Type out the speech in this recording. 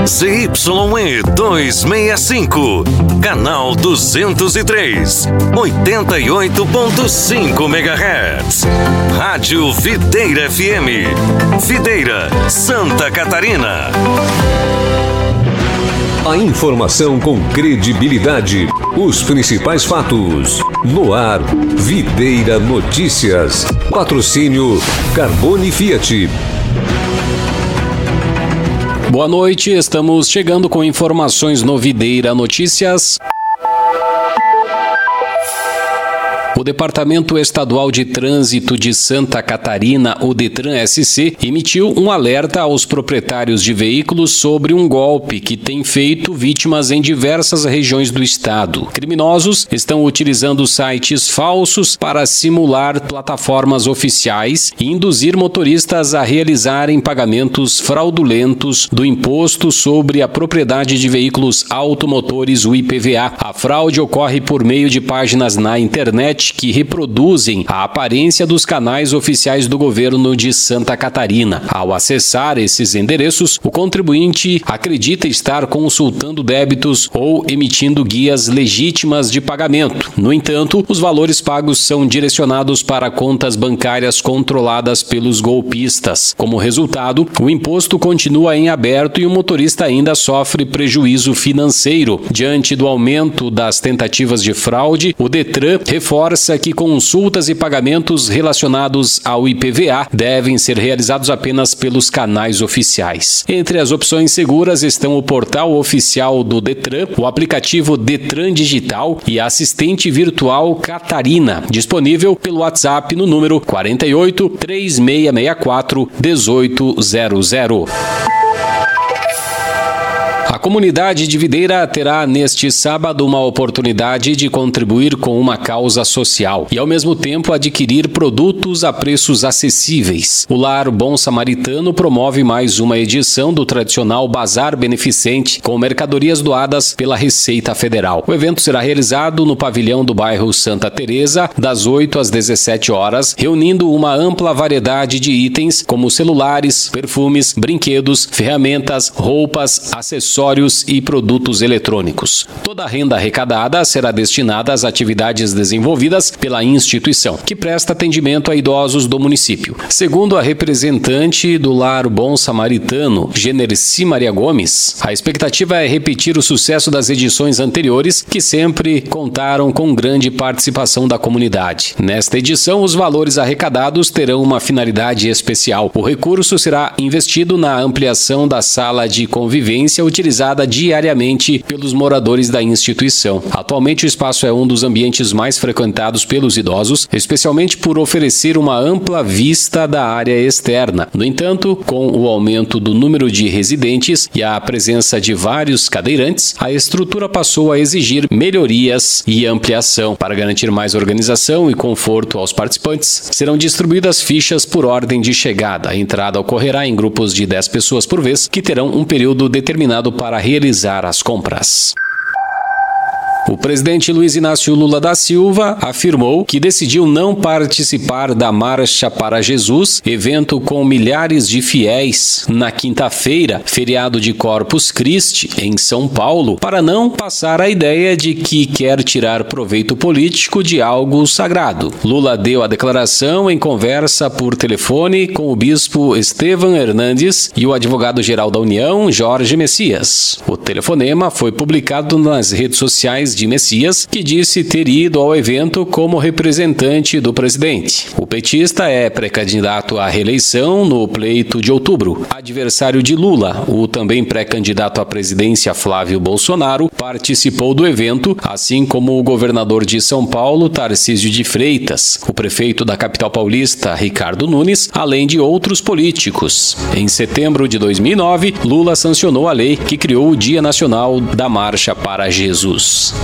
ZYE 265, canal 203, 88.5 MHz. Rádio Videira FM, Videira, Santa Catarina. A informação com credibilidade, os principais fatos. No ar, Videira Notícias. Patrocínio Carbone Fiat. Boa noite, estamos chegando com informações no Videira Notícias. O Departamento Estadual de Trânsito de Santa Catarina, o DETRAN-SC, emitiu um alerta aos proprietários de veículos sobre um golpe que tem feito vítimas em diversas regiões do estado. Criminosos estão utilizando sites falsos para simular plataformas oficiais e induzir motoristas a realizarem pagamentos fraudulentos do Imposto sobre a Propriedade de Veículos Automotores, o IPVA. A fraude ocorre por meio de páginas na internet que reproduzem a aparência dos canais oficiais do governo de Santa Catarina. Ao acessar esses endereços, o contribuinte acredita estar consultando débitos ou emitindo guias legítimas de pagamento. No entanto, os valores pagos são direcionados para contas bancárias controladas pelos golpistas. Como resultado, o imposto continua em aberto e o motorista ainda sofre prejuízo financeiro. Diante do aumento das tentativas de fraude, o DETRAN reforça que consultas e pagamentos relacionados ao IPVA devem ser realizados apenas pelos canais oficiais. Entre as opções seguras estão o portal oficial do DETRAN, o aplicativo DETRAN Digital e a assistente virtual Catarina, disponível pelo WhatsApp no número 48 3664 1800. A comunidade de Videira terá neste sábado uma oportunidade de contribuir com uma causa social e, ao mesmo tempo, adquirir produtos a preços acessíveis. O Lar Bom Samaritano promove mais uma edição do tradicional Bazar Beneficente com mercadorias doadas pela Receita Federal. O evento será realizado no pavilhão do bairro Santa Teresa, das 8 às 17 horas, reunindo uma ampla variedade de itens como celulares, perfumes, brinquedos, ferramentas, roupas, acessórios e produtos eletrônicos. Toda a renda arrecadada será destinada às atividades desenvolvidas pela instituição, que presta atendimento a idosos do município. Segundo a representante do Lar Bom Samaritano, Generci Maria Gomes, a expectativa é repetir o sucesso das edições anteriores, que sempre contaram com grande participação da comunidade. Nesta edição, os valores arrecadados terão uma finalidade especial. O recurso será investido na ampliação da sala de convivência utilizada diariamente pelos moradores da instituição. Atualmente, o espaço é um dos ambientes mais frequentados pelos idosos, especialmente por oferecer uma ampla vista da área externa. No entanto, com o aumento do número de residentes e a presença de vários cadeirantes, a estrutura passou a exigir melhorias e ampliação. Para garantir mais organização e conforto aos participantes, serão distribuídas fichas por ordem de chegada. A entrada ocorrerá em grupos de 10 pessoas por vez, que terão um período determinado para realizar as compras. O presidente Luiz Inácio Lula da Silva afirmou que decidiu não participar da Marcha para Jesus, evento com milhares de fiéis, na quinta-feira, feriado de Corpus Christi, em São Paulo, para não passar a ideia de que quer tirar proveito político de algo sagrado. Lula deu a declaração em conversa por telefone com o bispo Estevam Hernandes e o advogado-geral da União, Jorge Messias. O telefonema foi publicado nas redes sociais de Messias, que disse ter ido ao evento como representante do presidente. O petista é pré-candidato à reeleição no pleito de outubro. Adversário de Lula, o também pré-candidato à presidência Flávio Bolsonaro, participou do evento, assim como o governador de São Paulo, Tarcísio de Freitas, o prefeito da capital paulista, Ricardo Nunes, além de outros políticos. Em setembro de 2009, Lula sancionou a lei que criou o Dia Nacional da Marcha para Jesus.